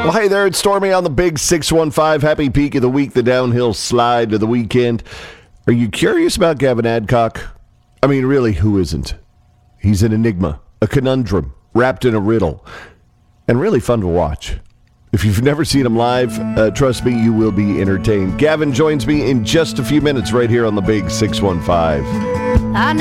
Well, hey there, it's Stormy on the Big 615. Happy peak of the week, the downhill slide to the weekend. Are you curious about Gavin Adcock? I mean, really, who isn't? He's an enigma, a conundrum, wrapped in a riddle, and really fun to watch. If you've never seen him live, trust me, you will be entertained. Gavin joins me in just a few minutes right here on the Big 615.